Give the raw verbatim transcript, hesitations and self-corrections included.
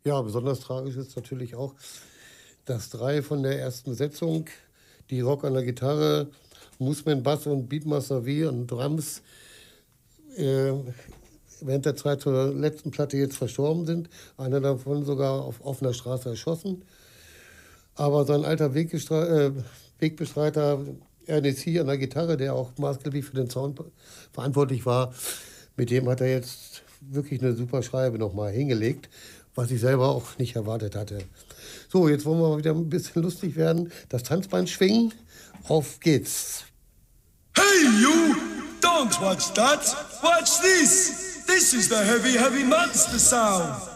Ja, besonders tragisch ist natürlich auch, dass drei von der ersten Besetzung, die Rock an der Gitarre, Moosman Bass und Beatmaster V und Drums, äh, während der Zeit zur letzten Platte jetzt verstorben sind. Einer davon sogar auf offener Straße erschossen. Aber sein alter Weggestra- äh, Wegbestreiter Ernest C. an der Gitarre, der auch maßgeblich für den Sound verantwortlich war, mit dem hat er jetzt wirklich eine super Scheibe nochmal hingelegt, was ich selber auch nicht erwartet hatte. So, jetzt wollen wir mal wieder ein bisschen lustig werden. Das Tanzbein schwingen. Auf geht's. Hey you! Don't watch that! Watch this! This is the heavy, heavy monster sound!